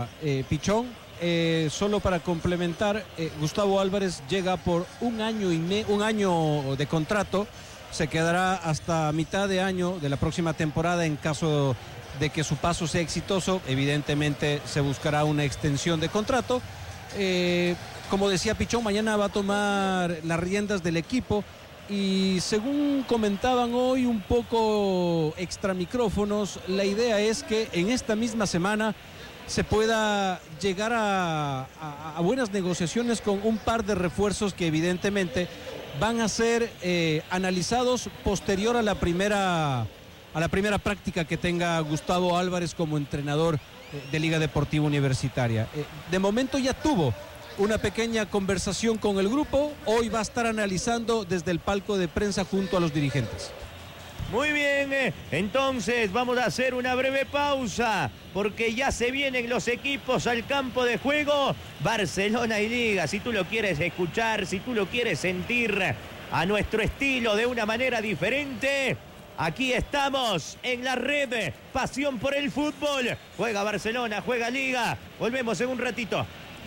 Pichón, solo para complementar, Gustavo Álvarez llega por un año de contrato, se quedará hasta mitad de año de la próxima temporada. En caso de que su paso sea exitoso, evidentemente se buscará una extensión de contrato. Como decía Pichón, mañana va a tomar las riendas del equipo y según comentaban hoy un poco extra micrófonos, la idea es que en esta misma semana se pueda llegar a buenas negociaciones con un par de refuerzos que evidentemente van a ser analizados posterior a la primera práctica que tenga Gustavo Álvarez como entrenador de Liga Deportiva Universitaria. De momento ya tuvo una pequeña conversación con el grupo, hoy va a estar analizando desde el palco de prensa junto a los dirigentes. Muy bien, entonces vamos a hacer una breve pausa porque ya se vienen los equipos al campo de juego, Barcelona y Liga. Si tú lo quieres escuchar, si tú lo quieres sentir a nuestro estilo de una manera diferente, aquí estamos en la red, pasión por el fútbol. Juega Barcelona, juega Liga. Volvemos en un ratito.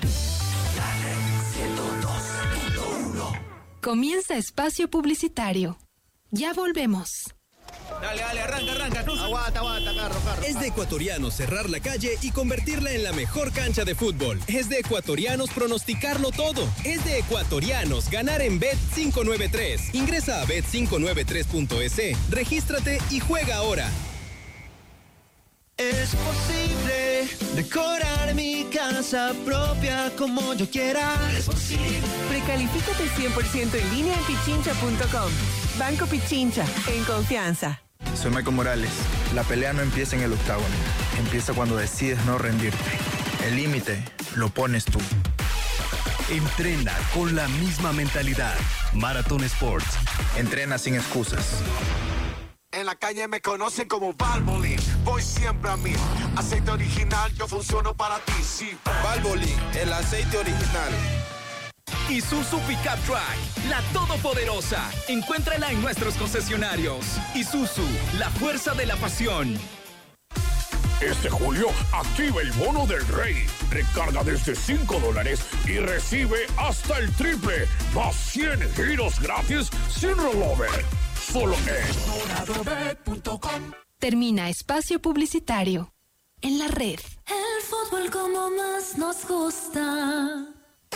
Comienza espacio publicitario. Ya volvemos. Dale, arranca. Aguanta, Carlos. Es de ecuatorianos cerrar la calle y convertirla en la mejor cancha de fútbol. Es de ecuatorianos pronosticarlo todo. Es de ecuatorianos ganar en Bet593. Ingresa a bet593.es, regístrate y juega ahora. Es posible decorar mi casa propia como yo quiera. Es posible. Precalifícate 100% en línea en pichincha.com. Banco Pichincha, en confianza. Soy Michael Morales. La pelea no empieza en el octágono. Empieza cuando decides no rendirte. El límite lo pones tú. Entrena con la misma mentalidad. Marathon Sports. Entrena sin excusas. En la calle me conocen como Valvoline. Voy siempre a mí. Aceite original, yo funciono para ti, sí. Valvoline, el aceite original. Isuzu Pickup Truck, la todopoderosa. Encuéntrala en nuestros concesionarios. Isuzu, la fuerza de la pasión. Este julio, activa el bono del rey. Recarga desde $5 y recibe hasta el triple. Más 100 giros gratis sin rollover. Solo en doradobet.com. Termina espacio publicitario. En la red. El fútbol como más nos gusta.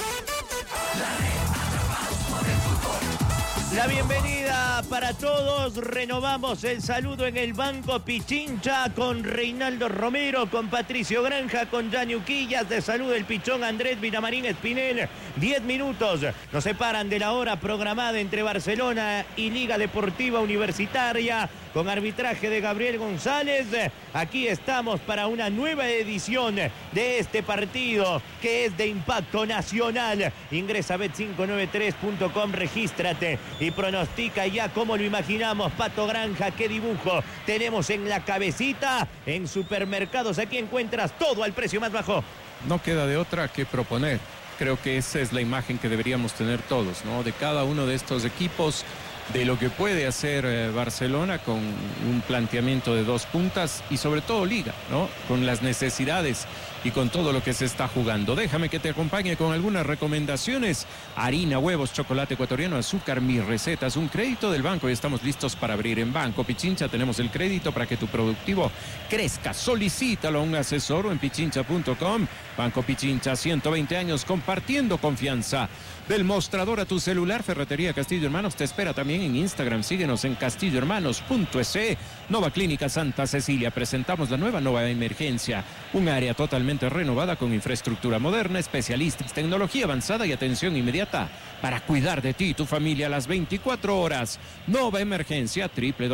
La bienvenida para todos, renovamos el saludo en el Banco Pichincha con Reinaldo Romero, con Patricio Granja, con Gianni Uquillas, de salud el Pichón Andrés Vinamarín Espinel. 10 minutos nos separan de la hora programada entre Barcelona y Liga Deportiva Universitaria, con arbitraje de Gabriel González. Aquí estamos para una nueva edición de este partido que es de impacto nacional. Ingresa a bet593.com, regístrate y pronostica ya como lo imaginamos. Pato Granja, qué dibujo tenemos en la cabecita. En Supermercados aquí encuentras todo al precio más bajo. No queda de otra que proponer. Creo que esa es la imagen que deberíamos tener todos, ¿no? De cada uno de estos equipos, de lo que puede hacer Barcelona con un planteamiento de dos puntas y sobre todo Liga, ¿no? Con las necesidades y con todo lo que se está jugando. Déjame que te acompañe con algunas recomendaciones. Harina, huevos, chocolate ecuatoriano, azúcar, mis recetas, un crédito del banco y estamos listos para abrir. En Banco Pichincha tenemos el crédito para que tu productivo crezca. Solicítalo a un asesor o en pichincha.com. Banco Pichincha, 120 años compartiendo confianza. Del mostrador a tu celular, Ferretería Castillo Hermanos te espera también en Instagram. Síguenos en castillohermanos.es. Nova Clínica Santa Cecilia. Presentamos la nueva Nova Emergencia. Un área totalmente renovada con infraestructura moderna, especialistas, tecnología avanzada y atención inmediata para cuidar de ti y tu familia a las 24 horas. Nova Emergencia,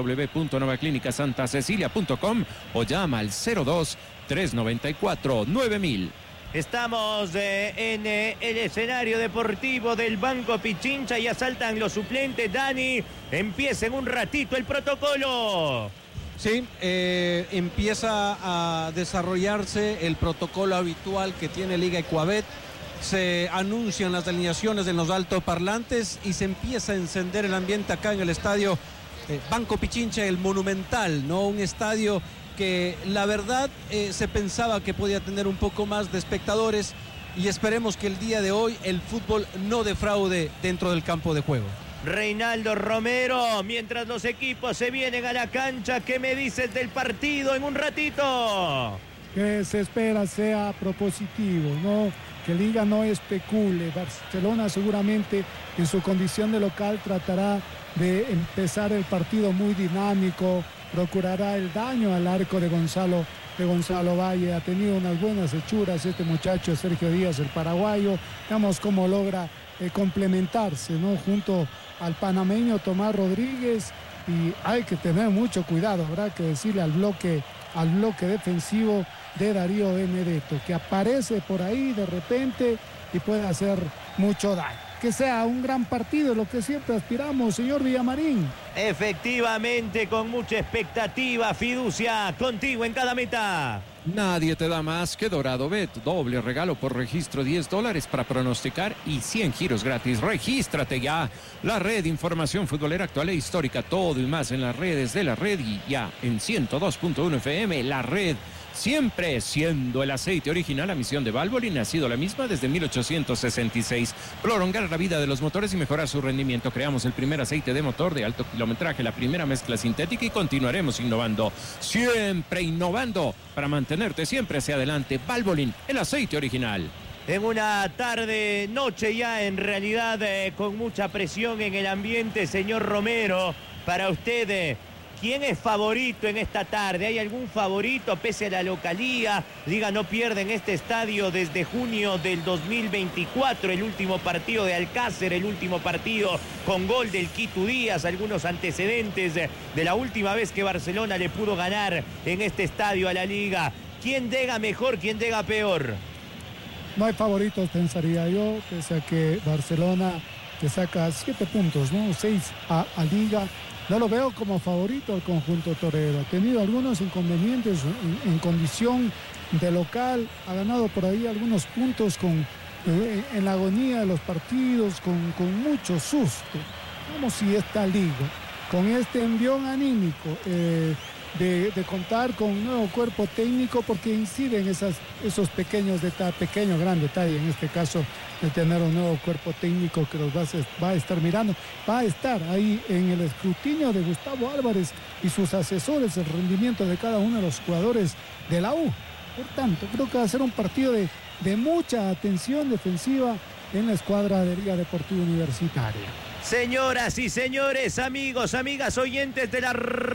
www.novaclinicasantaCecilia.com o llama al 02-394-9000. Estamos en el escenario deportivo del Banco Pichincha y asaltan los suplentes. Dani, empieza en un ratito el protocolo. Sí, empieza a desarrollarse el protocolo habitual que tiene Liga Ecuabet. Se anuncian las alineaciones en los altoparlantes y se empieza a encender el ambiente acá en el estadio Banco Pichincha, el Monumental, ¿no? Un estadio que la verdad se pensaba que podía tener un poco más de espectadores, y esperemos que el día de hoy el fútbol no defraude dentro del campo de juego. Reinaldo Romero, mientras los equipos se vienen a la cancha, ¿qué me dices del partido en un ratito? Que se espera sea propositivo, ¿no? Que Liga no especule. Barcelona seguramente en su condición de local tratará de empezar el partido muy dinámico, procurará el daño al arco de Gonzalo Valle. Ha tenido unas buenas hechuras este muchacho Sergio Díaz, el paraguayo. Veamos cómo logra complementarse, ¿no? Junto al panameño Tomás Rodríguez, y hay que tener mucho cuidado, habrá que decirle al bloque defensivo de Darío Benedetto, que aparece por ahí de repente y puede hacer mucho daño. Que sea un gran partido, lo que siempre aspiramos, señor Villamarín. Efectivamente, con mucha expectativa, fiducia, contigo en cada meta. Nadie te da más que Dorado Bet. Doble regalo por registro, $10 para pronosticar y 100 giros gratis. Regístrate ya. La red, información futbolera actual e histórica, todo y más en las redes de la red, y ya en 102.1 FM, la red. Siempre siendo el aceite original, la misión de Valvoline ha sido la misma desde 1866. Prolongar la vida de los motores y mejorar su rendimiento. Creamos el primer aceite de motor de alto kilometraje, la primera mezcla sintética, y continuaremos innovando. Siempre innovando para mantenerte siempre hacia adelante. Valvoline, el aceite original. En una tarde, noche ya en realidad, con mucha presión en el ambiente, señor Romero, para usted, ¿quién es favorito en esta tarde? ¿Hay algún favorito pese a la localía? Liga no pierde en este estadio desde junio del 2024, el último partido de Alcácer, el último partido con gol del Quito Díaz, algunos antecedentes de la última vez que Barcelona le pudo ganar en este estadio a la Liga. ¿Quién llega mejor, quién llega peor? No hay favoritos, pensaría yo, pese a que Barcelona te saca 7 puntos, ¿no? 6 a Liga. No lo veo como favorito al conjunto torero. Ha tenido algunos inconvenientes en condición de local. Ha ganado por ahí algunos puntos en la agonía de los partidos, con mucho susto. Vamos si esta Liga, con este envión anímico de contar con un nuevo cuerpo técnico, porque inciden esos pequeños detalles, pequeño gran detalle en este caso, de tener un nuevo cuerpo técnico que los va a estar mirando, va a estar ahí en el escrutinio de Gustavo Álvarez y sus asesores, el rendimiento de cada uno de los jugadores de la U. Por tanto, creo que va a ser un partido de mucha atención defensiva en la escuadra de Liga Deportiva Universitaria. Señoras y señores, amigos, amigas, oyentes de la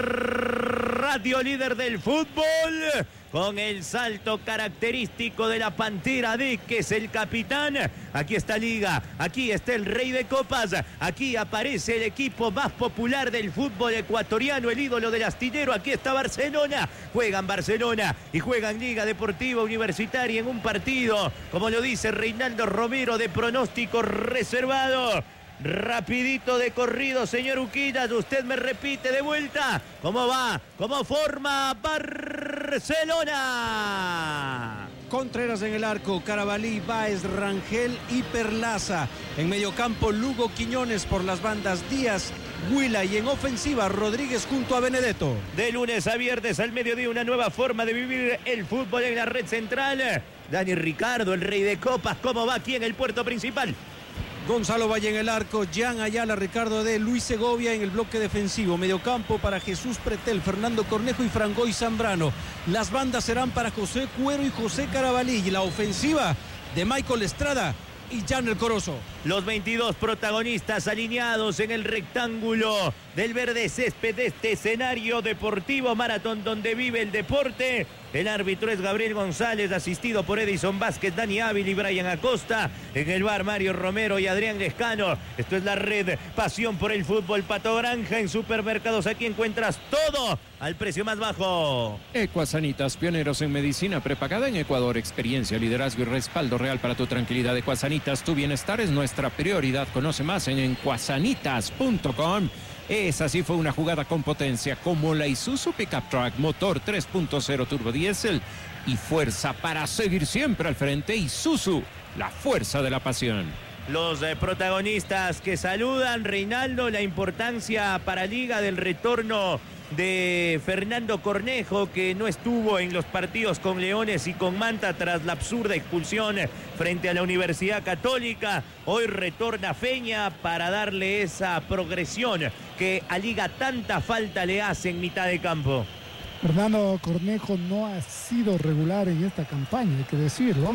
radio líder del fútbol, con el salto característico de la Pantera D, que es el capitán. Aquí está Liga, aquí está el Rey de Copas, aquí aparece el equipo más popular del fútbol ecuatoriano, el ídolo del astillero. Aquí está Barcelona, juegan Barcelona y juegan Liga Deportiva Universitaria en un partido, como lo dice Reinaldo Romero, de pronóstico reservado. Rapidito de corrido, señor Uquillas, usted me repite de vuelta cómo va, cómo forma Barcelona. Contreras en el arco, Carabalí, Báez, Rangel y Perlaza. En mediocampo, Lugo, Quiñones, por las bandas Díaz, Huila, y en ofensiva Rodríguez junto a Benedetto. De lunes a viernes al mediodía, una nueva forma de vivir el fútbol en la red central. Dani Ricardo, el Rey de Copas, ¿cómo va aquí en el puerto principal? Gonzalo Valle en el arco, Jan Ayala, Ricardo D, Luis Segovia en el bloque defensivo. Mediocampo para Jesús Pretel, Fernando Cornejo y Frangoy Zambrano. Las bandas serán para José Cuero y José Carabalí. Y la ofensiva de Michael Estrada y Jan El Corozo. Los 22 protagonistas alineados en el rectángulo del verde césped de este escenario deportivo maratón donde vive el deporte. El árbitro es Gabriel González, asistido por Edison Vázquez, Dani Ávila y Brian Acosta. En el bar, Mario Romero y Adrián Lescano. Esto es la red, pasión por el fútbol. Pato Granja. En supermercados, aquí encuentras todo al precio más bajo. Ecuasanitas, pioneros en medicina prepagada en Ecuador. Experiencia, liderazgo y respaldo real para tu tranquilidad. Ecuasanitas, tu bienestar es nuestra prioridad. Conoce más en ecuasanitas.com. Esa sí fue una jugada con potencia, como la Isuzu Pickup Truck, motor 3.0 turbo diésel y fuerza para seguir siempre al frente. Isuzu, la fuerza de la pasión. Los protagonistas que saludan, Reinaldo, la importancia para Liga del retorno de Fernando Cornejo, que no estuvo en los partidos con Leones y con Manta tras la absurda expulsión frente a la Universidad Católica. Hoy retorna Feña para darle esa progresión que a Liga tanta falta le hace en mitad de campo. Fernando Cornejo no ha sido regular en esta campaña, hay que decirlo,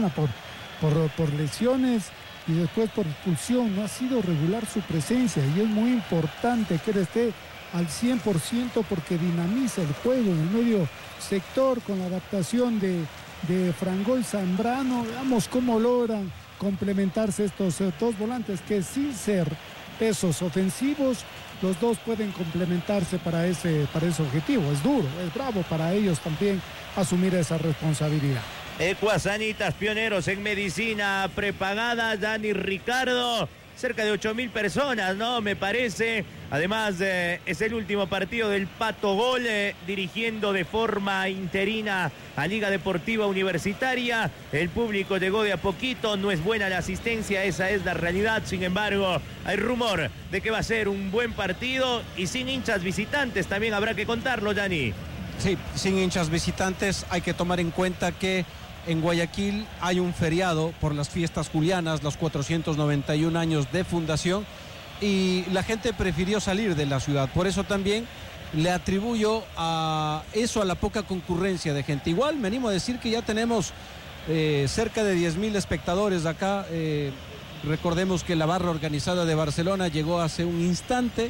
por lesiones y después por expulsión. No ha sido regular su presencia y es muy importante que él esté al 100% porque dinamiza el juego en el medio sector con la adaptación de Frangó y Zambrano. Veamos cómo logran complementarse estos dos volantes que, sin ser pesos ofensivos, los dos pueden complementarse para ese objetivo. Es duro, es bravo para ellos también asumir esa responsabilidad. Ecuasanitas, pioneros en medicina prepagada, Dani Ricardo. Cerca de 8.000 personas, ¿no? Me parece. Además, es el último partido del Pato Gol, dirigiendo de forma interina a Liga Deportiva Universitaria. El público llegó de a poquito, no es buena la asistencia, esa es la realidad. Sin embargo, hay rumor de que va a ser un buen partido y sin hinchas visitantes, también habrá que contarlo, Dani. Sí, sin hinchas visitantes. Hay que tomar en cuenta que en Guayaquil hay un feriado por las fiestas julianas, los 491 años de fundación, y la gente prefirió salir de la ciudad. Por eso también le atribuyo a eso, a la poca concurrencia de gente. Igual me animo a decir que ya tenemos cerca de 10.000 espectadores acá. Recordemos que la barra organizada de Barcelona llegó hace un instante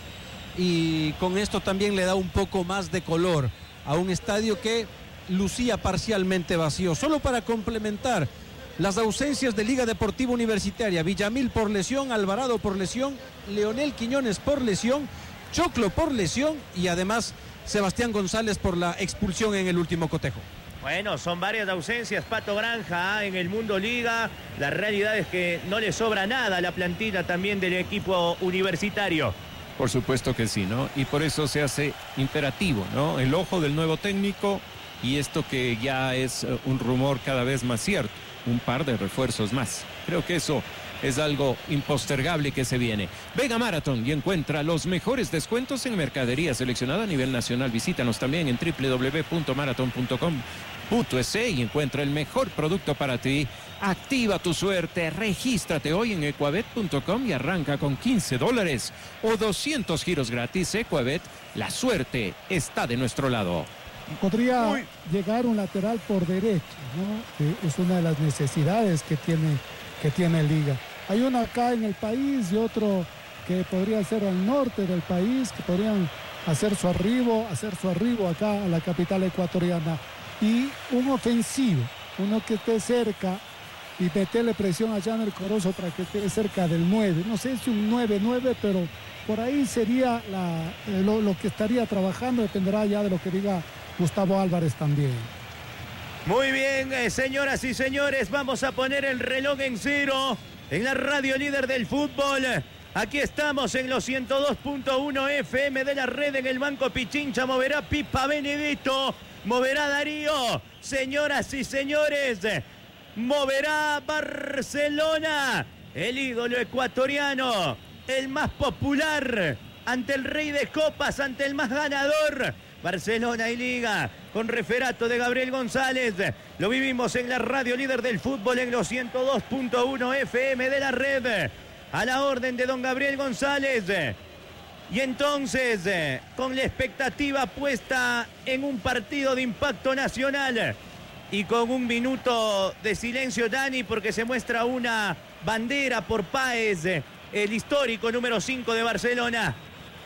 y con esto también le da un poco más de color a un estadio que lucía parcialmente vacío. Solo para complementar las ausencias de Liga Deportiva Universitaria: Villamil por lesión, Alvarado por lesión, Leonel Quiñones por lesión, Choclo por lesión y además Sebastián González por la expulsión en el último cotejo. Bueno, son varias ausencias, Pato Granja, en el Mundo Liga. La realidad es que no le sobra nada a la plantilla también del equipo universitario. Por supuesto que sí, ¿no? Y por eso se hace imperativo, ¿no? El ojo del nuevo técnico. Y esto que ya es un rumor cada vez más cierto, un par de refuerzos más. Creo que eso es algo impostergable que se viene. Vega Marathon y encuentra los mejores descuentos en mercadería seleccionada a nivel nacional. Visítanos también en www.marathon.com.es y encuentra el mejor producto para ti. Activa tu suerte, regístrate hoy en ecuabet.com y arranca con $15 o 200 giros gratis. Ecuabet, la suerte está de nuestro lado. Podría llegar un lateral por derecha, ¿no? Es una de las necesidades que tiene Liga. Hay uno acá en el país y otro que podría ser al norte del país, que podrían hacer su arribo acá a la capital ecuatoriana. Y un ofensivo, uno que esté cerca y meterle presión a Janer Corozo para que esté cerca del 9. No sé si un 9-9, pero por ahí sería lo que estaría trabajando. Dependerá ya de lo que diga Gustavo Álvarez también. Muy bien, señoras y señores, vamos a poner el reloj en cero en la radio líder del fútbol. Aquí estamos en los 102.1 FM de la red. En el Banco Pichincha moverá Pipa Benedetto, moverá Darío. Señoras y señores, moverá Barcelona, el ídolo ecuatoriano, el más popular, ante el rey de copas, ante el más ganador. Barcelona y Liga, con referato de Gabriel González. Lo vivimos en la radio líder del fútbol en los 102.1 FM de la red. A la orden de don Gabriel González. Y entonces, con la expectativa puesta en un partido de impacto nacional y con un minuto de silencio, Dani, porque se muestra una bandera por Páez, el histórico número 5 de Barcelona.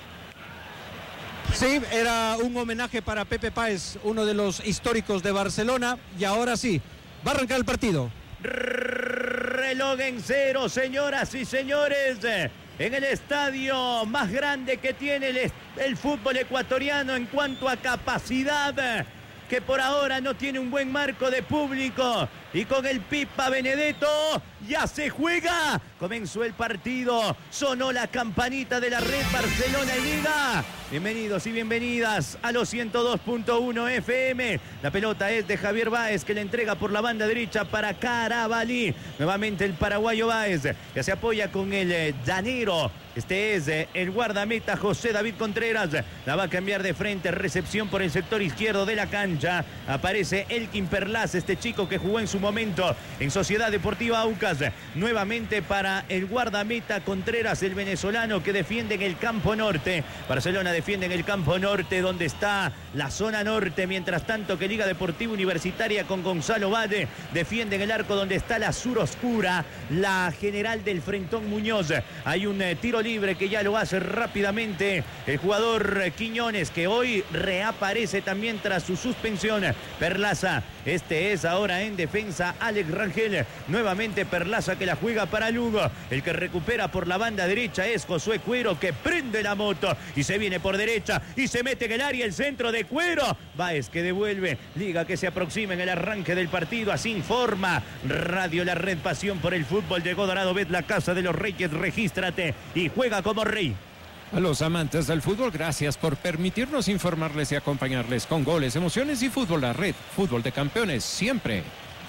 Sí, era un homenaje para Pepe Páez, uno de los históricos de Barcelona. Y ahora sí, va a arrancar el partido. Reloj en cero, señoras y señores. En el estadio más grande que tiene el fútbol ecuatoriano en cuanto a capacidad, que por ahora no tiene un buen marco de público. y con el Pipa Benedetto ya se juega. Comenzó el partido, sonó la campanita de la red Barcelona y Liga. Bienvenidos y bienvenidas a los 102.1 FM. La pelota es de Javier Báez, que le entrega por la banda derecha para Carabalí. Nuevamente el paraguayo Báez, que se apoya con el llanero. Este es el guardameta José David Contreras. La va a cambiar de frente. Recepción por el sector izquierdo de la cancha. Aparece Elkin Perlaz, este chico que jugó en su momento en Sociedad Deportiva Aucas. Nuevamente para el guardameta Contreras, el venezolano que defiende en el campo norte. Barcelona defiende en el campo norte, donde está la zona norte. Mientras tanto que Liga Deportiva Universitaria con Gonzalo Valle defiende en el arco donde está la sur oscura, la General del Frentón Muñoz. Hay un tiro libre que ya lo hace rápidamente el jugador Quiñones, que hoy reaparece también tras su suspensión. Perlaza, este es ahora en defensa Alex Rangel. Nuevamente Perlaza, que la juega para Lugo. El que recupera por la banda derecha es Josué Cuero, que prende la moto y se viene por derecha y se mete en el área el centro de Cuero. Báez, que devuelve. Liga que se aproxima en el arranque del partido. Así informa Radio La Red, pasión por el fútbol. Llegó Dorado Bet, la casa de los reyes. Regístrate y juega como rey. A los amantes del fútbol, gracias por permitirnos informarles y acompañarles con goles, emociones y fútbol. La Red, fútbol de campeones, siempre.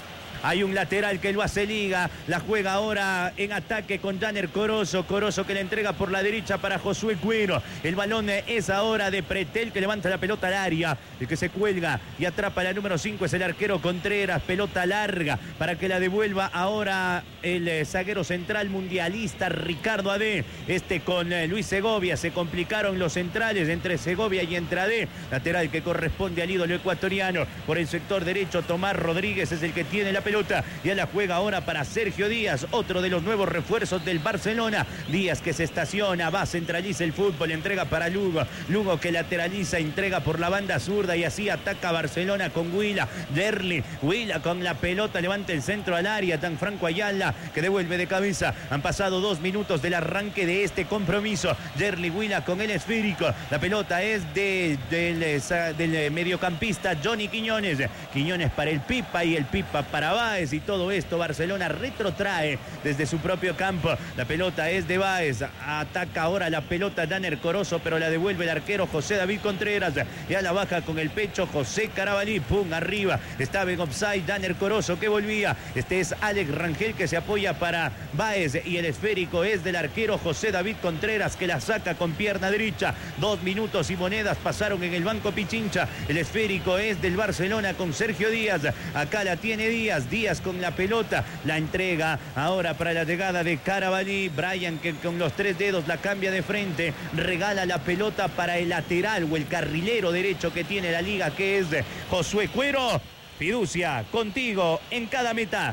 Hay un lateral que lo hace Liga. La juega ahora en ataque con Danner Corozo. Corozo que le entrega por la derecha para Josué Cuero. El balón es ahora de Pretel, que levanta la pelota al área. El que se cuelga y atrapa la número 5 es el arquero Contreras. Pelota larga para que la devuelva ahora el zaguero central mundialista Ricardo Adé. Este con Luis Segovia. Se complicaron los centrales entre Segovia y entre Adé. Lateral que corresponde al ídolo ecuatoriano. Por el sector derecho, Tomás Rodríguez es el que tiene la pelota. Ya la juega ahora para Sergio Díaz, otro de los nuevos refuerzos del Barcelona. Díaz que se estaciona, va, centraliza el fútbol, entrega para Lugo. Lugo que lateraliza, entrega por la banda zurda y así ataca Barcelona con Huila. Derli, Huila con la pelota, levanta el centro al área. Tan Franco Ayala que devuelve de cabeza. Han pasado 2 minutos del arranque de este compromiso. Derli, Huila con el esférico. La pelota es del mediocampista Johnny Quiñones. Quiñones para el Pipa y el Pipa para Báez, y todo esto Barcelona retrotrae desde su propio campo. La pelota es de Báez, ataca ahora la pelota Danner Corozo, pero la devuelve el arquero José David Contreras. Ya la baja con el pecho José Carabalí, pum, arriba, estaba en offside Danner Corozo que volvía. Este es Alex Rangel que se apoya para Báez y el esférico es del arquero José David Contreras, que la saca con pierna derecha. 2 minutos y monedas pasaron en el Banco Pichincha. El esférico es del Barcelona con Sergio Díaz. Acá la tiene Díaz con la pelota, la entrega ahora para la llegada de Carabalí. Brian, que con los 3 dedos la cambia de frente, regala la pelota para el lateral o el carrilero derecho que tiene la Liga, que es Josué Cuero. Fiducia, contigo en cada meta.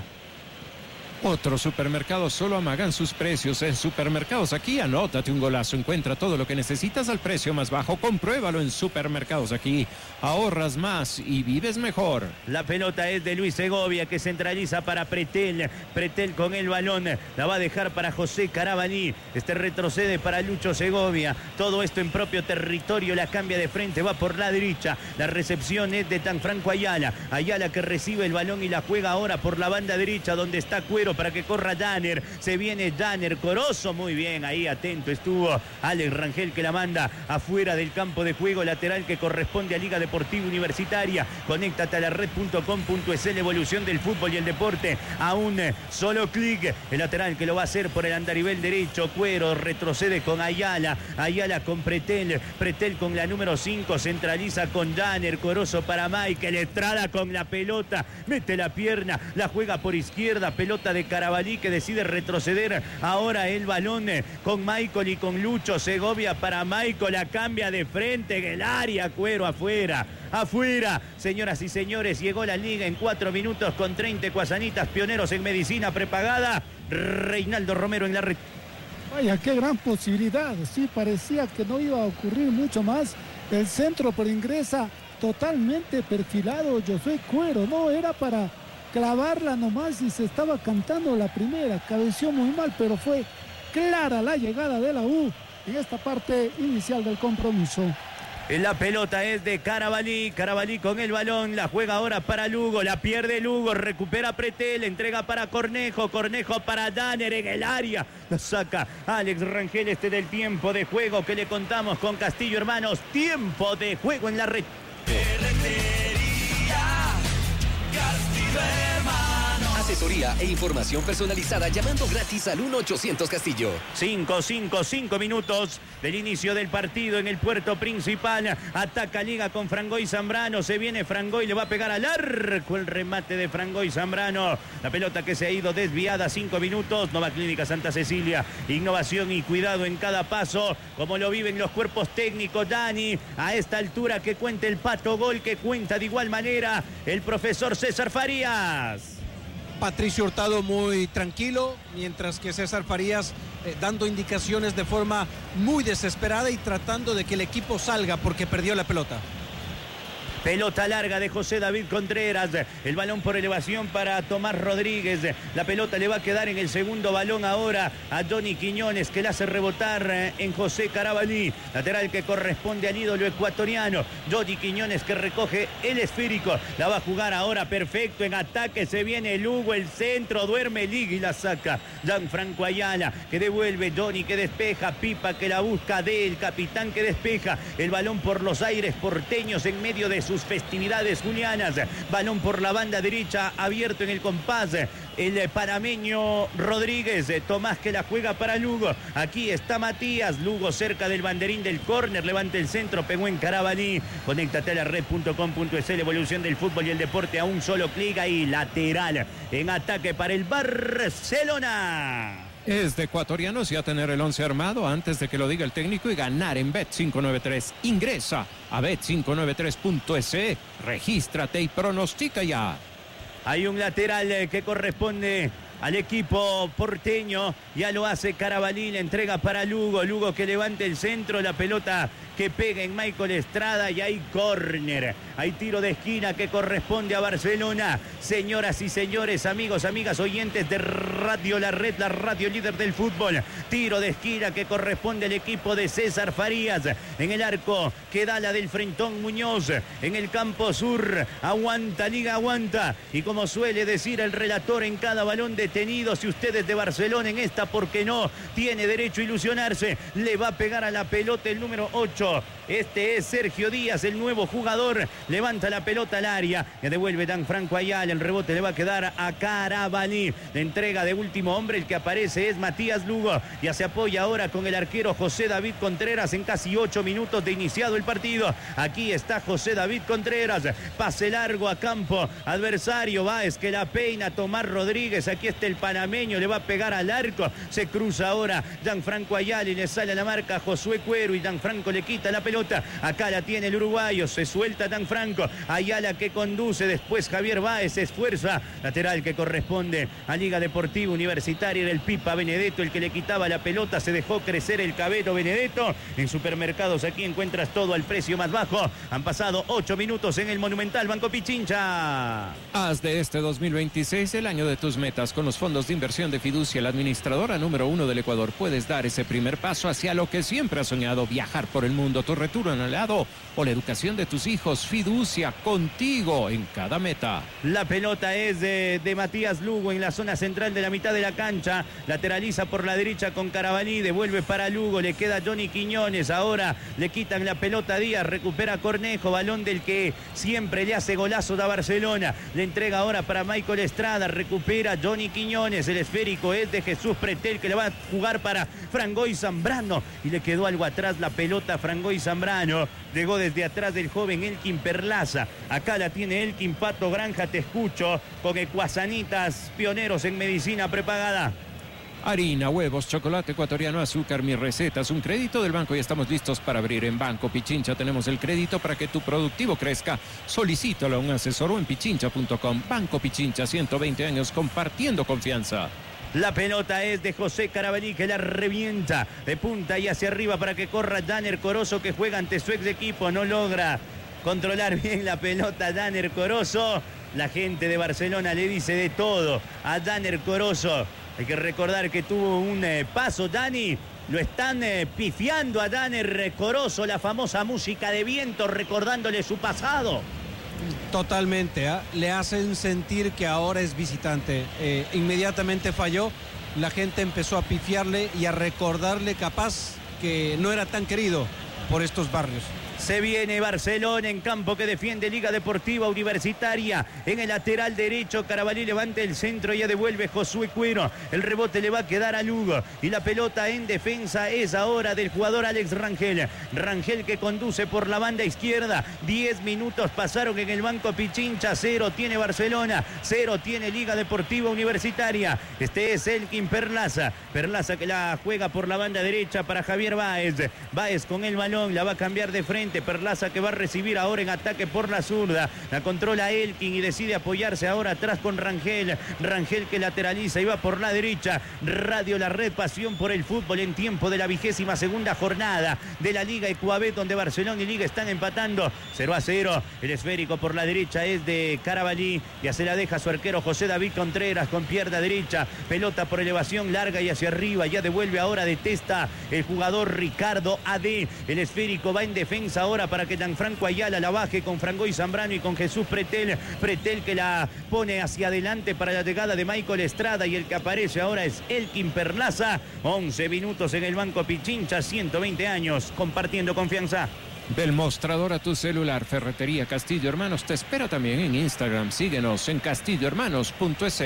Otros supermercados solo amagan sus precios. En Supermercados Aquí, anótate un golazo. Encuentra todo lo que necesitas al precio más bajo. Compruébalo en Supermercados Aquí. Ahorras más y vives mejor. La pelota es de Luis Segovia, que centraliza para Pretel. Pretel con el balón. La va a dejar para José Carabalí. Este retrocede para Lucho Segovia. Todo esto en propio territorio. La cambia de frente, va por la derecha. La recepción es de Tan Franco Ayala. Ayala que recibe el balón y la juega ahora por la banda derecha, donde está Cuero para que corra Danner. Se viene Danner Corozo, muy bien, ahí atento estuvo Alex Rangel, que la manda afuera del campo de juego. Lateral que corresponde a Liga Deportiva Universitaria. Conéctate a la red.com.es, la evolución del fútbol y el deporte a un solo clic. El lateral que lo va a hacer por el andarivel derecho. Cuero retrocede con Ayala. Ayala con Pretel. Pretel con la número 5. Centraliza con Danner. Corozo para Michael. Estrada con la pelota. Mete la pierna. La juega por izquierda. Pelota de Carabalí, que decide retroceder ahora el balón con Michael y con Lucho Segovia para Michael. La cambia de frente en el área. Cuero afuera. Señoras y señores, llegó la Liga en 4 minutos con 30 Ecuasanitas, pioneros en medicina prepagada. Reinaldo Romero en la red. Vaya, qué gran posibilidad. Sí, parecía que no iba a ocurrir mucho más. El centro, pero ingresa totalmente perfilado Josué Cuero. No era para clavarla nomás y se estaba cantando la primera. Cabeció muy mal, pero fue clara la llegada de la U en esta parte inicial del compromiso. La pelota es de Carabalí. Carabalí con el balón. La juega ahora para Lugo. La pierde Lugo. Recupera Pretel. Entrega para Cornejo. Cornejo para Danner en el área. La saca Alex Rangel del tiempo de juego que le contamos con Castillo Hermanos. Tiempo de juego en la red. Asesoría e información personalizada llamando gratis al 1-800 Castillo. 5 minutos del inicio del partido en el puerto principal. Ataca Liga con Frangoy Zambrano. Se viene Frangoy, le va a pegar al arco. El remate de Frangoy Zambrano. La pelota que se ha ido desviada. 5 minutos. Nova Clínica Santa Cecilia. Innovación y cuidado en cada paso. Como lo viven los cuerpos técnicos, Dani. A esta altura que cuenta el Pato Gol, que cuenta de igual manera el profesor César Farías. Patricio Hurtado muy tranquilo, mientras que César Farías dando indicaciones de forma muy desesperada y tratando de que el equipo salga porque perdió la pelota. Pelota larga de José David Contreras. El balón por elevación para Tomás Rodríguez. La pelota le va a quedar en el segundo balón ahora a Johnny Quiñones, que la hace rebotar en José Carabalí. Lateral que corresponde al ídolo ecuatoriano. Johnny Quiñones que recoge el esférico. La va a jugar ahora perfecto en ataque. Se viene Lugo, el centro. Duerme Liga y la saca Gianfranco Ayala, que devuelve. Johnny que despeja. Pipa que la busca del capitán que despeja. El balón por los aires porteños en medio de sus festividades julianas. Balón por la banda derecha abierto en el compás. El panameño Rodríguez. Tomás que la juega para Lugo. Aquí está Matías. Lugo cerca del banderín del córner. Levanta el centro. Pegó en Carabalí. Conéctate a la red.com.es. La evolución del fútbol y el deporte a un solo clic. Y lateral en ataque para el Barcelona. Es de ecuatorianos ya tener el 11 armado antes de que lo diga el técnico y ganar en Bet593. Ingresa a bet593.es, regístrate y pronostica ya. Hay un lateral que corresponde al equipo porteño. Ya lo hace Carabalí, la entrega para Lugo. Lugo que levanta el centro, la pelota que pega en Michael Estrada y hay córner. Hay tiro de esquina que corresponde a Barcelona. Señoras y señores, amigos, amigas, oyentes de Radio La Red, la radio líder del fútbol. Tiro de esquina que corresponde al equipo de César Farías. En el arco queda la del Frentón Muñoz. En el campo sur, aguanta Liga, aguanta. Y como suele decir el relator en cada balón detenido, si usted es de Barcelona en esta, ¿por qué no? Tiene derecho a ilusionarse. Le va a pegar a la pelota el número 8. Este es Sergio Díaz, el nuevo jugador. Levanta la pelota al área. Le devuelve Gianfranco Ayala. El rebote le va a quedar a Carabalí. La entrega de último hombre. El que aparece es Matías Lugo. Ya se apoya ahora con el arquero José David Contreras en casi 8 minutos de iniciado el partido. Aquí está José David Contreras. Pase largo a campo adversario. Báez que la peina. Tomás Rodríguez. Aquí está el panameño. Le va a pegar al arco. Se cruza ahora Gianfranco Ayala y le sale a la marca Josué Cuero. Y Gianfranco le quita la pelota. Acá la tiene el uruguayo. Se suelta Gianfranco. Ayala que conduce. Después Javier Báez se esfuerza. Lateral que corresponde a Liga Deportiva Universitaria. Era el Pipa Benedetto el que le quitaba la pelota. Se dejó crecer el cabello Benedetto. En supermercados aquí encuentras todo al precio más bajo. Han pasado 8 minutos en el Monumental Banco Pichincha. Haz de este 2026 el año de tus metas. Con los fondos de inversión de Fiducia, la administradora número 1 del Ecuador, puedes dar ese primer paso hacia lo que siempre has soñado: viajar por el mundo, tu retiro anhelado o la educación de tus hijos. Fiducia, contigo en cada meta. La pelota es de Matías Lugo en la zona central de la mitad de la cancha. Lateraliza por la derecha con Carabalí. Devuelve para Lugo. Le queda Johnny Quiñones. Ahora le quitan la pelota a Díaz. Recupera Cornejo. Balón del que siempre le hace golazos a Barcelona. Le entrega ahora para Michael Estrada. Recupera Johnny Quiñones. El esférico es de Jesús Pretel, que le va a jugar para Frangoy Zambrano. Y le quedó algo atrás la pelota a Frangoy Zambrano. Llegó desde atrás del joven Elkin Perlaza. Acá la tiene Elkin. Pato Granja, te escucho. Con Ecuasanitas, pioneros en medicina prepagada. Harina, huevos, chocolate ecuatoriano, azúcar, mis recetas, un crédito del banco y estamos listos para abrir. En Banco Pichincha tenemos el crédito para que tu productivo crezca. Solicítalo a un asesor o en pichincha.com. Banco Pichincha, 120 años compartiendo confianza. La pelota es de José Carabalí, que la revienta de punta y hacia arriba para que corra Danner Corozo, que juega ante su ex equipo. No logra controlar bien la pelota Danner Corozo. La gente de Barcelona le dice de todo a Danner Corozo. Hay que recordar que tuvo un paso, Dani. Lo están pifiando a Danner Corozo, la famosa música de viento, recordándole su pasado. Totalmente, le hacen sentir que ahora es visitante. Inmediatamente falló, la gente empezó a pifiarle y a recordarle capaz que no era tan querido por estos barrios. Se viene Barcelona en campo que defiende Liga Deportiva Universitaria. En el lateral derecho, Carabalí levanta el centro y ya devuelve Josué Cuero. El rebote le va a quedar a Lugo. Y la pelota en defensa es ahora del jugador Alex Rangel. Rangel que conduce por la banda izquierda. 10 minutos pasaron en el banco Pichincha. 0 tiene Barcelona, 0 tiene Liga Deportiva Universitaria. Este es Elkin Perlaza. Perlaza que la juega por la banda derecha para Javier Báez. Báez con el balón, la va a cambiar de frente. Perlaza que va a recibir ahora en ataque por la zurda. La controla Elkin y decide apoyarse ahora atrás con Rangel. Rangel que lateraliza y va por la derecha. Radio La Red, pasión por el fútbol en tiempo de la 22ª jornada de la Liga Ecuabet, donde Barcelona y Liga están empatando 0-0. El esférico por la derecha es de Carabalí. Ya se la deja su arquero José David Contreras con pierna derecha. Pelota por elevación larga y hacia arriba. Ya devuelve ahora de testa el jugador Ricardo AD. El esférico va en defensa ahora para que Gianfranco Ayala la baje con Frangoy Zambrano y con Jesús Pretel. Pretel que la pone hacia adelante para la llegada de Michael Estrada, y el que aparece ahora es Elkin Perlaza. 11 minutos en el banco Pichincha, 120 años compartiendo confianza. Del mostrador a tu celular, Ferretería Castillo Hermanos te espera también en Instagram. Síguenos en castillohermanos.es.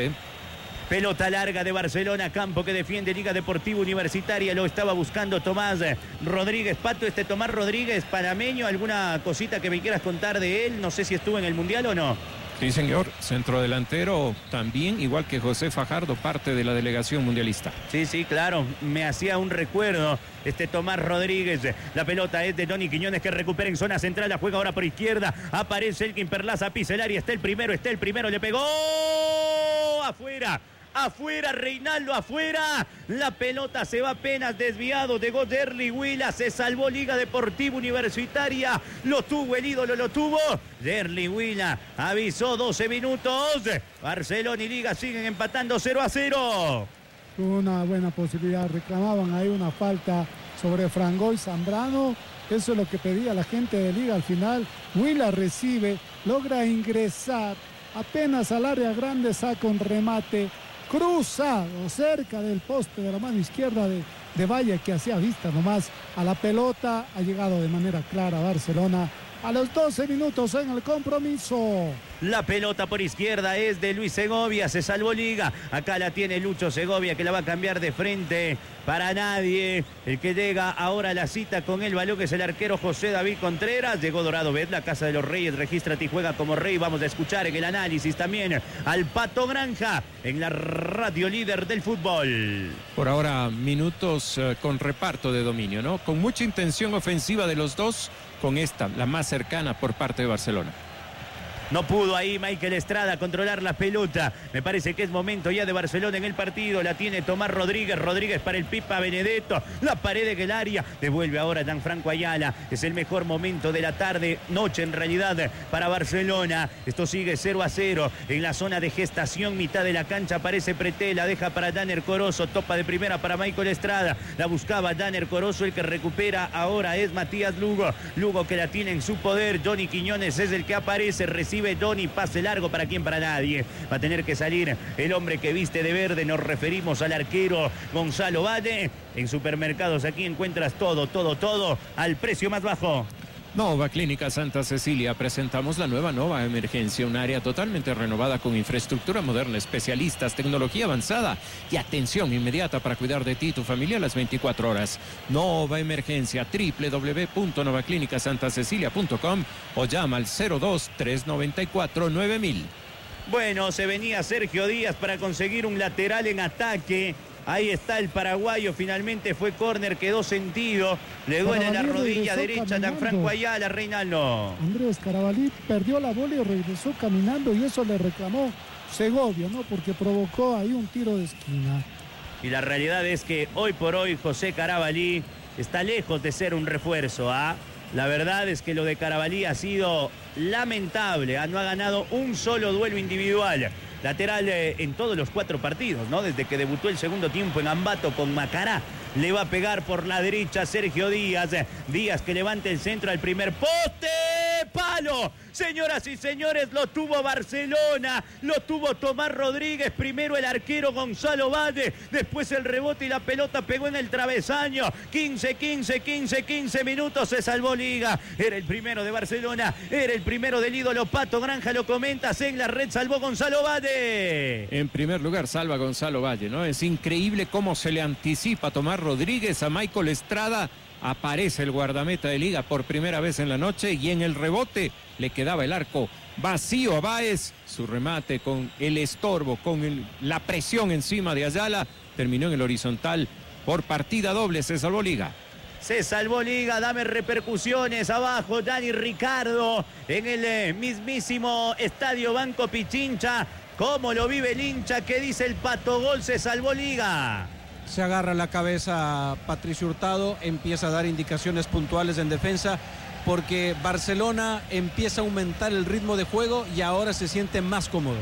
Pelota larga de Barcelona, campo que defiende Liga Deportiva Universitaria. Lo estaba buscando Tomás Rodríguez. Pato, Tomás Rodríguez, panameño. ¿Alguna cosita que me quieras contar de él? No sé si estuvo en el Mundial o no. Sí, señor. Centrodelantero también, igual que José Fajardo, parte de la delegación mundialista. Sí, claro. Me hacía un recuerdo Tomás Rodríguez. La pelota es de Donny Quiñones, que recupera en zona central. La juega ahora por izquierda. Aparece Elkin Perlaza, pisa el área. Está el primero. Le pegó afuera, Reinaldo, afuera. La pelota se va apenas desviado. Llegó Derly Huila, se salvó Liga Deportiva Universitaria. Lo tuvo el ídolo, Derly Huila avisó. 12 minutos. Barcelona y Liga siguen empatando 0-0. Una buena posibilidad. Reclamaban ahí una falta sobre Frangoy Zambrano. Eso es lo que pedía la gente de Liga. Al final, Huila recibe, logra ingresar apenas al área grande, saca un remate cruzado cerca del poste de la mano izquierda de Valle, que hacía vista nomás a la pelota. Ha llegado de manera clara Barcelona a los 12 minutos en el compromiso. La pelota por izquierda es de Luis Segovia, se salvó Liga. Acá la tiene Lucho Segovia, que la va a cambiar de frente para nadie. El que llega ahora a la cita con el balón es el arquero José David Contreras. Llegó Dorado Bet, la Casa de los Reyes, regístrate y juega como rey. Vamos a escuchar en el análisis también al Pato Granja en la radio líder del fútbol. Por ahora, minutos con reparto de dominio, ¿no? Con mucha intención ofensiva de los dos, con esta, la más cercana por parte de Barcelona. No pudo ahí Michael Estrada controlar la pelota. Me parece que es momento ya de Barcelona en el partido. La tiene Tomás Rodríguez. Rodríguez para el Pipa Benedetto. La pared de el área. Devuelve ahora Gianfranco Ayala. Es el mejor momento de la tarde, noche en realidad, para Barcelona. Esto sigue 0-0 en la zona de gestación. Mitad de la cancha aparece Pretel. La deja para Danner Corozo. Topa de primera para Michael Estrada. La buscaba Danner Corozo. El que recupera ahora es Matías Lugo. Lugo que la tiene en su poder. Johnny Quiñones es el que aparece. Recibe Donny, pase largo para quién, para nadie. Va a tener que salir el hombre que viste de verde. Nos referimos al arquero Gonzalo Valle. En Supermercados aquí encuentras todo al precio más bajo. Nova Clínica Santa Cecilia, presentamos la nueva Nova Emergencia, un área totalmente renovada con infraestructura moderna, especialistas, tecnología avanzada y atención inmediata para cuidar de ti y tu familia a las 24 horas. Nova Emergencia, www.novaclinicasantasecilia.com o llama al 02-394-9000. Bueno, se venía Sergio Díaz para conseguir un lateral en ataque. Ahí está el paraguayo, finalmente fue córner, quedó sentido, le duele la rodilla derecha a Gianfranco Ayala, Reinaldo. Andrés Carabalí perdió la bola y regresó caminando, y eso le reclamó Segovia, ¿no? Porque provocó ahí un tiro de esquina. Y la realidad es que hoy por hoy José Carabalí está lejos de ser un refuerzo, ¿ah? La verdad es que lo de Carabalí ha sido lamentable, no ha ganado un solo duelo individual. lateral en todos los 4 partidos, ¿no? Desde que debutó el segundo tiempo en Ambato con Macará. Le va a pegar por la derecha Sergio Díaz. Díaz que levanta el centro al primer poste. ¡Palo! Señoras y señores, lo tuvo Barcelona, lo tuvo Tomás Rodríguez, primero el arquero Gonzalo Valle, después el rebote y la pelota pegó en el travesaño. 15 minutos, se salvó Liga. Era el primero de Barcelona, era el primero del ídolo Pato Granja, lo comentas en la red, salvó Gonzalo Valle. En primer lugar salva Gonzalo Valle, ¿no? Es increíble cómo se le anticipa a Tomás Rodríguez, a Michael Estrada. Aparece el guardameta de Liga por primera vez en la noche y en el rebote le quedaba el arco vacío a Báez. Su remate con el estorbo, con la presión encima de Ayala, terminó en el horizontal. Por partida doble se salvó Liga. Se salvó Liga, dame repercusiones abajo, Dani Ricardo, en el mismísimo Estadio Banco Pichincha. ¿Cómo lo vive el hincha? ¿Qué dice el Pato Gol? Se salvó Liga. Se agarra la cabeza Patricio Hurtado, empieza a dar indicaciones puntuales en defensa, porque Barcelona empieza a aumentar el ritmo de juego y ahora se siente más cómodo.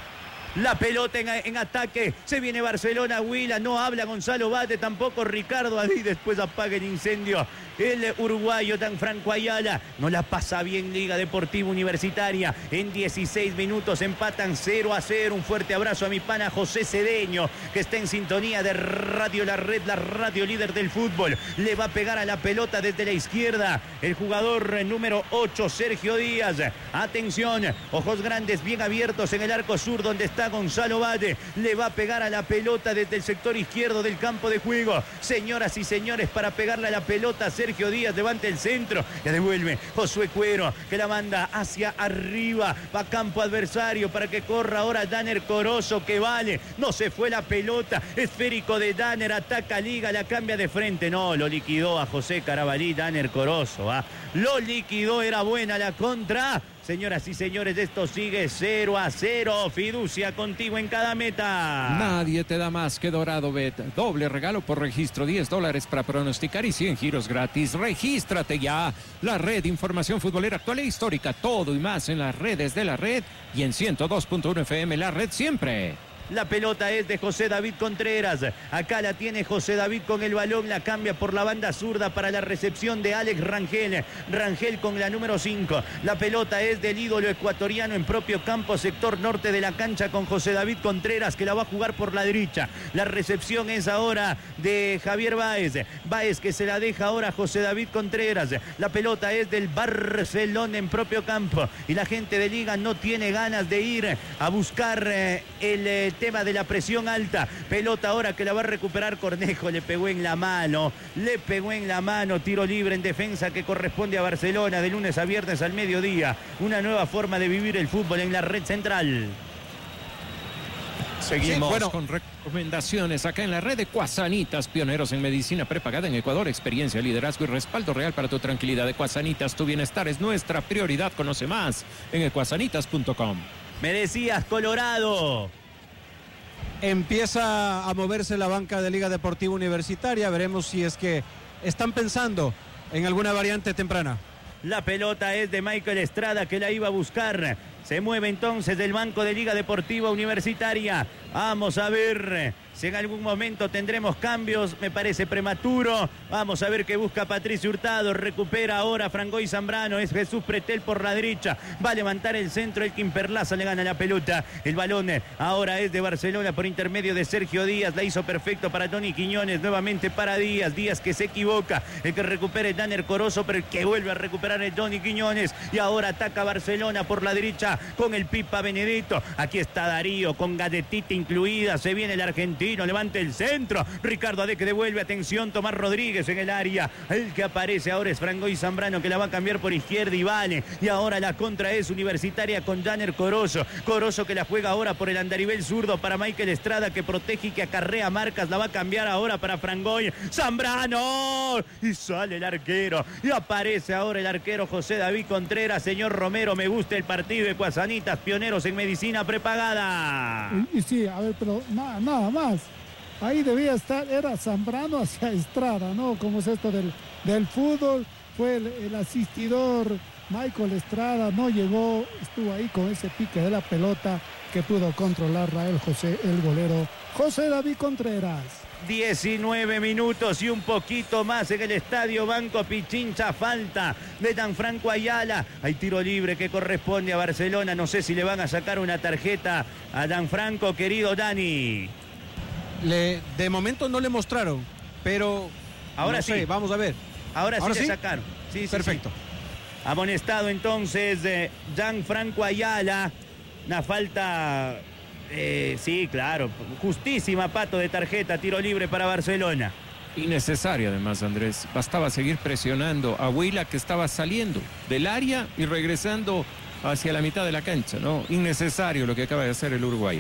La pelota en ataque, se viene Barcelona, Huila, no habla Gonzalo Bate, tampoco Ricardo Adí, después apaga el incendio. El uruguayo tan Franco Ayala, no la pasa bien Liga Deportiva Universitaria. En 16 minutos empatan 0-0. Un fuerte abrazo a mi pana José Cedeño, que está en sintonía de Radio La Red, la radio líder del fútbol. Le va a pegar a la pelota desde la izquierda el jugador número 8, Sergio Díaz. Atención, ojos grandes bien abiertos en el arco sur donde está Gonzalo Valle. Le va a pegar a la pelota desde el sector izquierdo del campo de juego. Señoras y señores, para pegarle a la pelota Sergio Díaz levanta el centro, la devuelve Josué Cuero, que la manda hacia arriba, va a campo adversario para que corra ahora Danner Corozo, que vale, no se fue la pelota, esférico de Danner, ataca Liga, la cambia de frente, no, lo liquidó a José Carabalí, Danner Corozo, lo liquidó, era buena la contra. Señoras y señores, esto sigue 0-0. Fiducia contigo en cada meta. Nadie te da más que Dorado Bet. Doble regalo por registro, $10 para pronosticar y 100 giros gratis. Regístrate ya. La red, información futbolera actual e histórica. Todo y más en las redes de la red y en 102.1 FM, la red siempre. La pelota es de José David Contreras. Acá la tiene José David con el balón. La cambia por la banda zurda para la recepción de Alex Rangel. Rangel con la número 5. La pelota es del ídolo ecuatoriano en propio campo, sector norte de la cancha, con José David Contreras, que la va a jugar por la derecha. La recepción es ahora de Javier Báez. Báez que se la deja ahora a José David Contreras. La pelota es del Barcelona en propio campo. Y la gente de Liga no tiene ganas de ir a buscar el tema de la presión alta. Pelota ahora que la va a recuperar Cornejo, le pegó en la mano, tiro libre en defensa que corresponde a Barcelona de lunes a viernes al mediodía. Una nueva forma de vivir el fútbol en la red central. Seguimos con recomendaciones acá en la red de Cuasanitas, pioneros en medicina prepagada en Ecuador, experiencia, liderazgo y respaldo real para tu tranquilidad. De Cuasanitas, tu bienestar es nuestra prioridad. Conoce más en ecuasanitas.com. Me decías, Colorado. Empieza a moverse la banca de Liga Deportiva Universitaria. Veremos si es que están pensando en alguna variante temprana. La pelota es de Michael Estrada, que la iba a buscar. Se mueve entonces del banco de Liga Deportiva Universitaria. Vamos a ver si en algún momento tendremos cambios. Me parece prematuro. Vamos a ver qué busca Patricio Hurtado. Recupera ahora Frangoy Zambrano. Es Jesús Pretel por la derecha. Va a levantar el centro. El Quimperlaza le gana la pelota. El balón ahora es de Barcelona por intermedio de Sergio Díaz. La hizo perfecto para Tony Quiñones. Nuevamente para Díaz. Díaz que se equivoca. El que recupera es Danner Corozo, pero el que vuelve a recuperar es Tony Quiñones. Y ahora ataca Barcelona por la derecha con el Pipa Benedetto. Aquí está Darío con galletita incluida. Se viene el argentino. Levanta el centro. Ricardo Ade que devuelve. Atención, Tomás Rodríguez en el área. El que aparece ahora es Frangoy Zambrano, que la va a cambiar por izquierda y vale. Y ahora la contra es Universitaria con Danner Corozo. Corozo que la juega ahora por el andarivel zurdo para Michael Estrada, que protege y que acarrea marcas. La va a cambiar ahora para Frangoy Zambrano. Y sale el arquero. Y aparece ahora el arquero José David Contreras. Señor Romero, me gusta el partido de Cuasanitas, pioneros en medicina prepagada. Y sí, a ver, pero nada más. Ahí debía estar, era Zambrano hacia Estrada, ¿no? Como es esto del fútbol, fue el asistidor Michael Estrada no llegó, estuvo ahí con ese pique de la pelota que pudo controlar Rael José, el golero José David Contreras. 19 minutos y un poquito más en el estadio Banco Pichincha. Falta de Gianfranco Ayala. Hay tiro libre que corresponde a Barcelona. No sé si le van a sacar una tarjeta a Gianfranco, querido Dani. De momento no le mostraron, pero ahora no sí. sé, vamos a ver. Ahora sí le sacaron. Sí, perfecto. Sí. Amonestado entonces Gianfranco Ayala. Una falta... sí, claro, justísima, Pato, de tarjeta, tiro libre para Barcelona. Innecesario además, Andrés. Bastaba seguir presionando a Huila, que estaba saliendo del área y regresando hacia la mitad de la cancha, ¿no? Innecesario lo que acaba de hacer el uruguayo.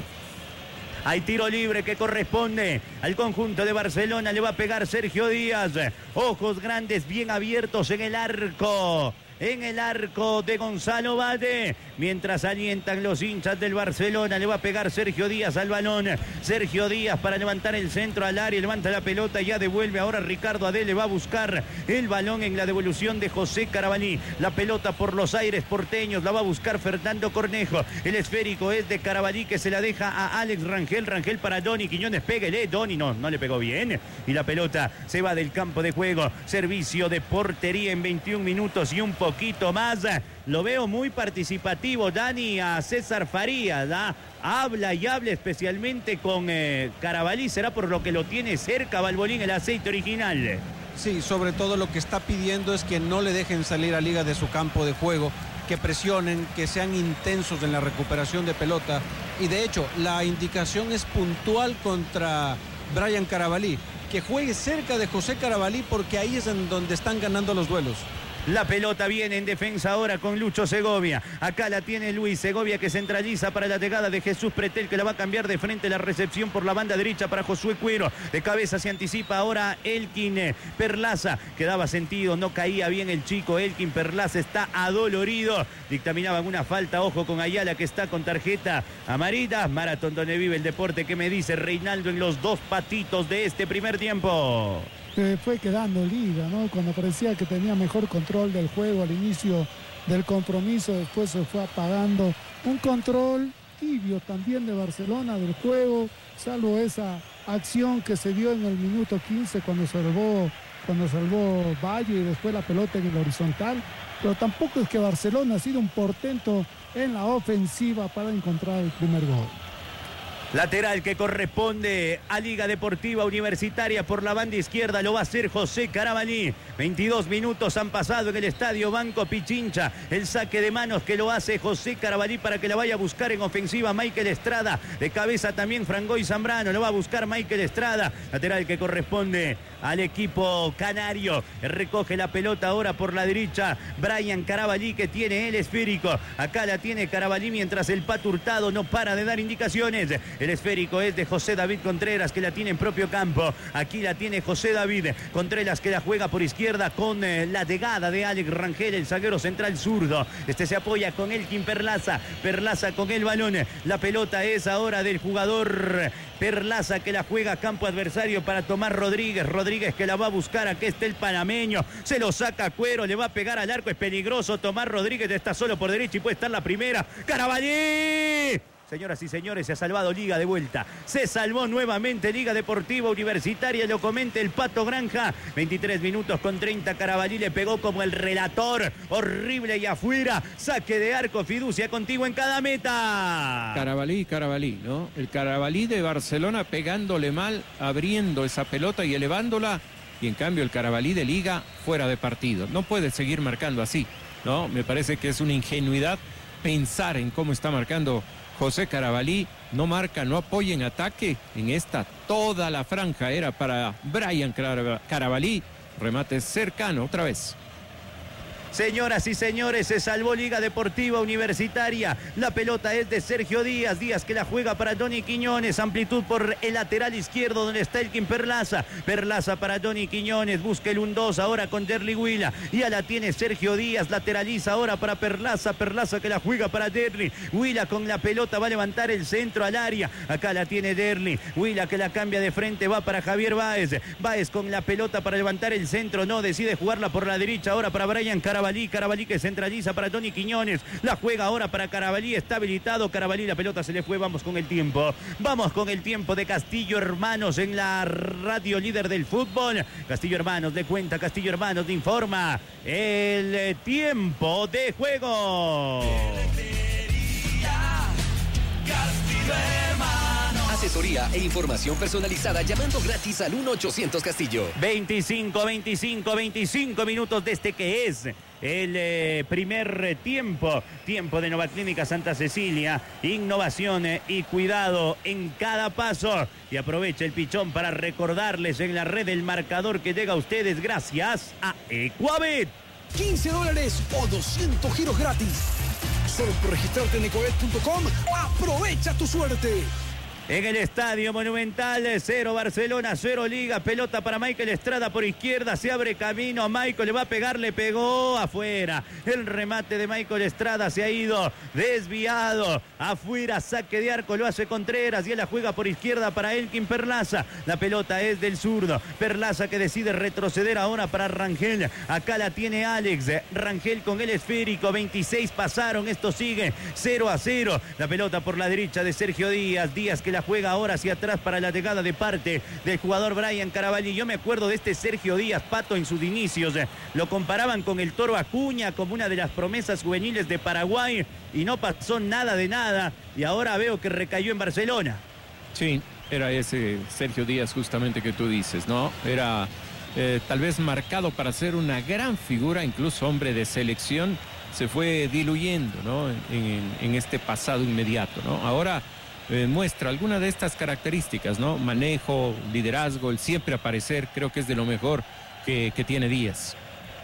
Hay tiro libre que corresponde al conjunto de Barcelona. Le va a pegar Sergio Díaz. Ojos grandes, bien abiertos en el arco. En el arco de Gonzalo Bade, mientras alientan los hinchas del Barcelona. Le va a pegar Sergio Díaz al balón. Sergio Díaz para levantar el centro al área, levanta la pelota y ya devuelve. Ahora Ricardo Adé le va a buscar el balón en la devolución de José Carabalí. La pelota por los aires porteños, la va a buscar Fernando Cornejo. El esférico es de Carabalí, que se la deja a Alex Rangel. Rangel para Donny Quiñones, péguele. Donny no le pegó bien. Y la pelota se va del campo de juego. Servicio de portería en 21 minutos y un poquito más. Lo veo muy participativo, Dani, a César Farías, ¿ah? Habla y habla especialmente con Carabalí. ¿Será por lo que lo tiene cerca, Balbolín, el aceite original? Sí, sobre todo lo que está pidiendo es que no le dejen salir a Liga de su campo de juego, que presionen, que sean intensos en la recuperación de pelota. Y de hecho, la indicación es puntual contra Brian Carabalí, que juegue cerca de José Carabalí, porque ahí es en donde están ganando los duelos. La pelota viene en defensa ahora con Lucho Segovia. Acá la tiene Luis Segovia, que centraliza para la llegada de Jesús Pretel, que la va a cambiar de frente. La recepción por la banda derecha para Josué Cuero. De cabeza se anticipa ahora Elkin Perlaza, que daba sentido, no caía bien el chico. Elkin Perlaza está adolorido. Dictaminaban una falta, ojo con Ayala, que está con tarjeta amarilla. Maratón donde vive el deporte. ¿Qué me dice Reinaldo en los dos patitos de este primer tiempo? Fue quedando Liga, ¿no? Cuando parecía que tenía mejor control del juego al inicio del compromiso, después se fue apagando. Un control tibio también de Barcelona del juego, salvo esa acción que se dio en el minuto 15 cuando salvó Valle y después la pelota en el horizontal. Pero tampoco es que Barcelona ha sido un portento en la ofensiva para encontrar el primer gol. Lateral que corresponde a Liga Deportiva Universitaria por la banda izquierda. Lo va a hacer José Carabalí. 22 minutos han pasado en el estadio Banco Pichincha. El saque de manos que lo hace José Carabalí para que la vaya a buscar en ofensiva Michael Estrada. De cabeza también Frangoy Zambrano. Lo va a buscar Michael Estrada. Lateral que corresponde al equipo canario. Recoge la pelota ahora por la derecha Brian Carabalí, que tiene el esférico. Acá la tiene Carabalí mientras el Pato Hurtado no para de dar indicaciones. El esférico es de José David Contreras, que la tiene en propio campo. Aquí la tiene José David Contreras, que la juega por izquierda con la llegada de Alex Rangel, el zaguero central zurdo. Este se apoya con Elkin Perlaza. Perlaza con el balón. La pelota es ahora del jugador Perlaza, que la juega a campo adversario para Tomás Rodríguez. Rodríguez que la va a buscar. Aquí está el panameño. Se lo saca a Cuero. Le va a pegar al arco. Es peligroso. Tomás Rodríguez está solo por derecha y puede estar la primera. ¡Carabalí! Señoras y señores, se ha salvado Liga de vuelta. Se salvó nuevamente Liga Deportiva Universitaria. Lo comenta el Pato Granja. 23 minutos con 30. Carabalí le pegó como el relator. Horrible y afuera. Saque de arco. Fiducia contigo en cada meta. Carabalí, ¿no? El Carabalí de Barcelona pegándole mal, abriendo esa pelota y elevándola. Y en cambio el Carabalí de Liga fuera de partido. No puede seguir marcando así, ¿no? Me parece que es una ingenuidad pensar en cómo está marcando José Carabalí. No marca, no apoya en ataque. En esta toda la franja era para Brian Carabalí. Remate cercano otra vez. Señoras y señores, se salvó Liga Deportiva Universitaria. La pelota es de Sergio Díaz. Díaz que la juega para Donny Quiñones. Amplitud por el lateral izquierdo donde está Elkin Perlaza. Perlaza para Donny Quiñones. Busca el 1-2 ahora con Derly Huila. Ya la tiene Sergio Díaz. Lateraliza ahora para Perlaza. Perlaza que la juega para Derly. Huila con la pelota va a levantar el centro al área. Acá la tiene Derly. Huila que la cambia de frente. Va para Javier Báez. Báez con la pelota para levantar el centro. No, decide jugarla por la derecha ahora para Brian Carabalí. Carabalí que centraliza para Tony Quiñones, la juega ahora para Carabalí, está habilitado Carabalí, la pelota se le fue, vamos con el tiempo de Castillo Hermanos en la radio líder del fútbol. Castillo Hermanos le cuenta, Castillo Hermanos le informa el tiempo de juego. Asesoría e información personalizada llamando gratis al 1-800 Castillo. 25 minutos de este que es el primer tiempo de Nova Clínica Santa Cecilia. Innovación y cuidado en cada paso. Y aprovecha el Pichón para recordarles en la red el marcador que llega a ustedes gracias a Ecuabet. $15 o 200 giros gratis. Solo por registrarte en ecuabet.com. Aprovecha tu suerte. En el Estadio Monumental, 0 Barcelona, 0 Liga, pelota para Michael Estrada por izquierda, se abre camino, Michael le va a pegar, le pegó afuera, el remate de Michael Estrada se ha ido desviado, afuera, saque de arco, lo hace Contreras y él la juega por izquierda para Elkin Perlaza, la pelota es del zurdo, Perlaza que decide retroceder ahora para Rangel, acá la tiene Alex, Rangel con el esférico, 26 pasaron, esto sigue 0-0, la pelota por la derecha de Sergio Díaz, Díaz que la juega ahora hacia atrás para la llegada de parte del jugador Brian Carabalí. Yo me acuerdo de este Sergio Díaz, Pato, en sus inicios. Lo comparaban con el Toro Acuña, como una de las promesas juveniles de Paraguay, y no pasó nada de nada. Y ahora veo que recayó en Barcelona. Sí, era ese Sergio Díaz justamente que tú dices, ¿no? Era tal vez marcado para ser una gran figura, incluso hombre de selección. Se fue diluyendo, ¿no? En este pasado inmediato, ¿no? Ahora muestra alguna de estas características, ¿no? Manejo, liderazgo, el siempre aparecer, creo que es de lo mejor que tiene Díaz.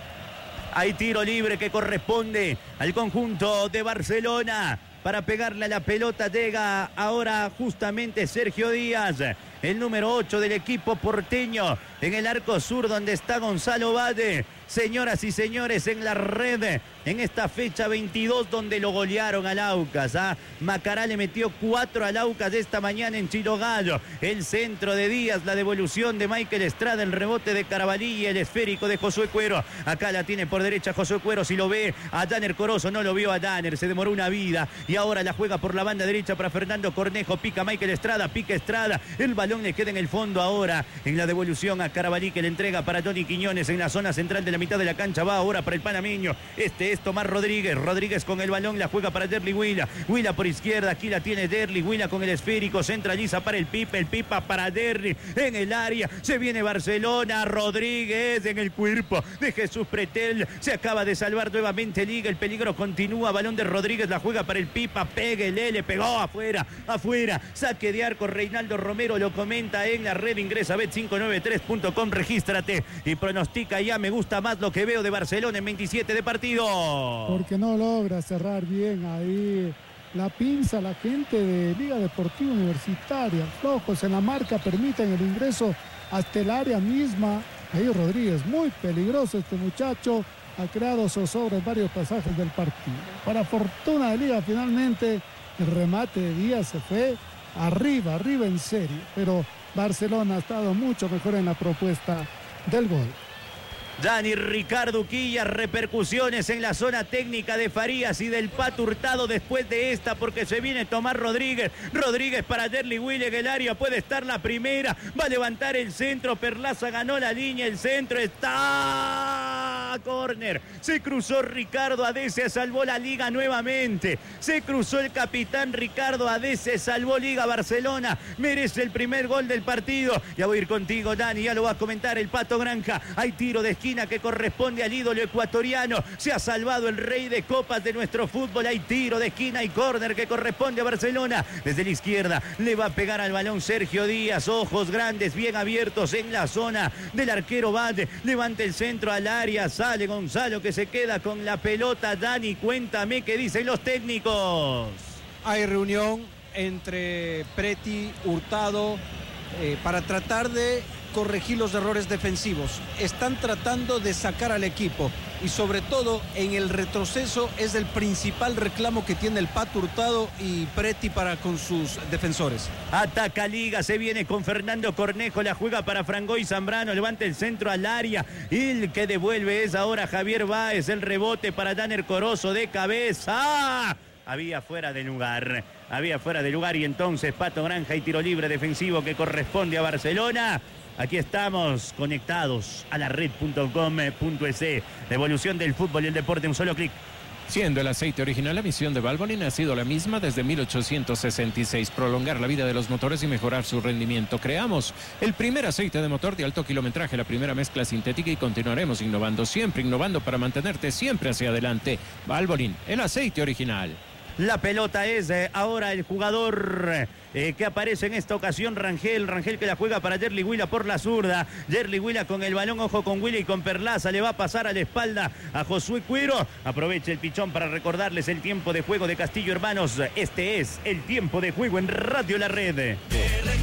Hay tiro libre que corresponde al conjunto de Barcelona. Para pegarle a la pelota llega ahora justamente Sergio Díaz, el número 8 del equipo porteño, en el arco sur donde está Gonzalo Valle. Señoras y señores, en la red, en esta fecha 22 donde lo golearon al Aucas. Macará le metió 4 al Aucas esta mañana en Chilogallo. El centro de Díaz, la devolución de Michael Estrada, el rebote de Carabalí y el esférico de Josué Cuero. Acá la tiene por derecha Josué Cuero, si lo ve a Danner Corozo, no lo vio a Danner, se demoró una vida. Y ahora la juega por la banda derecha para Fernando Cornejo, pica Michael Estrada, pica Estrada. El balón le queda en el fondo ahora, en la devolución a Carabalí que le entrega para Tony Quiñones en la zona central de la mitad de la cancha, va ahora para el panameño, este es Tomás Rodríguez, Rodríguez con el balón, la juega para Derly Huila, Huila por izquierda, aquí la tiene Derly, Huila con el esférico, centraliza para el Pipa para Derly, en el área, se viene Barcelona, Rodríguez en el cuerpo de Jesús Pretel, se acaba de salvar nuevamente Liga, el peligro continúa, balón de Rodríguez, la juega para el Pipa, péguele, le pegó afuera, saque de arco, Reinaldo Romero lo comenta en la red, ingresa a bet593.com, regístrate y pronostica ya, me gusta más lo que veo de Barcelona en 27 de partido. Porque no logra cerrar bien ahí la pinza, la gente de Liga Deportiva Universitaria, flojos en la marca, permiten el ingreso hasta el área misma. Ahí Rodríguez, muy peligroso este muchacho, ha creado zozobra en varios pasajes del partido. Para fortuna de Liga, finalmente el remate de Díaz se fue arriba en serio, pero Barcelona ha estado mucho mejor en la propuesta del gol. Dani Ricardo Quilla, repercusiones en la zona técnica de Farías y del Pato Hurtado después de esta, porque se viene Tomás Rodríguez. Rodríguez para Derly Will en el área, puede estar la primera, va a levantar el centro, Perlaza ganó la línea, el centro está córner. Se cruzó Ricardo Adese, salvó la Liga nuevamente. Se cruzó el capitán Ricardo Adese, salvó Liga Barcelona, merece el primer gol del partido. Ya voy a ir contigo, Dani, ya lo va a comentar el Pato Granja. Hay tiro de esquina que corresponde al ídolo ecuatoriano. Se ha salvado el rey de copas de nuestro fútbol. Hay tiro de esquina y córner que corresponde a Barcelona. Desde la izquierda le va a pegar al balón Sergio Díaz. Ojos grandes, bien abiertos en la zona del arquero Valle. Levanta el centro al área. Sale Gonzalo que se queda con la pelota. Dani, cuéntame qué dicen los técnicos. Hay reunión entre Preti, Hurtado para tratar de corregir los errores defensivos. Están tratando de sacar al equipo y sobre todo en el retroceso es el principal reclamo que tiene el Pato Hurtado y Preti para con sus defensores. Ataca Liga, se viene con Fernando Cornejo, la juega para Frangoy Zambrano, levanta el centro al área y el que devuelve es ahora Javier Báez, el rebote para Danner Corozo de cabeza. Había fuera de lugar y entonces Pato Granja y tiro libre defensivo que corresponde a Barcelona. Aquí estamos conectados a la red.com.es. La evolución del fútbol y el deporte en un solo clic. Siendo el aceite original, la misión de Valvoline ha sido la misma desde 1866, prolongar la vida de los motores y mejorar su rendimiento. Creamos el primer aceite de motor de alto kilometraje, la primera mezcla sintética y continuaremos innovando, siempre innovando para mantenerte siempre hacia adelante. Valvoline, el aceite original. La pelota es ahora el jugador que aparece en esta ocasión, Rangel que la juega para Yerli Huila por la zurda. Yerli Huila con el balón, ojo con Huila y con Perlaza, le va a pasar a la espalda a Josué Cuiro. Aprovecha el pichón para recordarles el tiempo de juego de Castillo Hermanos. Este es el tiempo de juego en Radio La Red.